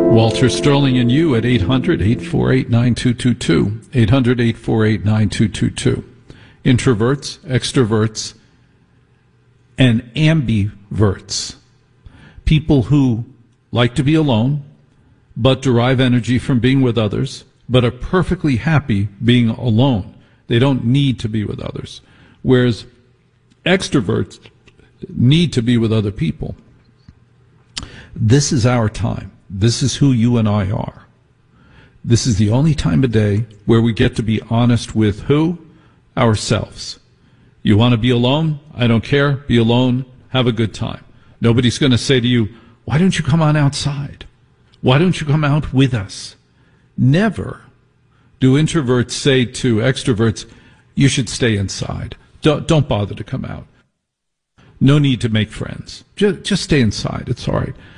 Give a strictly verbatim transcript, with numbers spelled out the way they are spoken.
Walter Sterling and you at eight hundred, eight four eight, nine two two two. eight hundred, eight four eight, nine two two two. Introverts, extroverts, and ambiverts. People who like to be alone, but derive energy from being with others, but are perfectly happy being alone. They don't need to be with others. Whereas extroverts need to be with other people. This is our time. This is who you and I are. This is the only time of day where we get to be honest with who? Ourselves. You want to be alone? I don't care. Be alone. Have a good time. Nobody's going to say to you, why don't you come on outside? Why don't you come out with us? Never do introverts say to extroverts, you should stay inside. Don't, don't bother to come out. No need to make friends. Just, just stay inside. It's all right.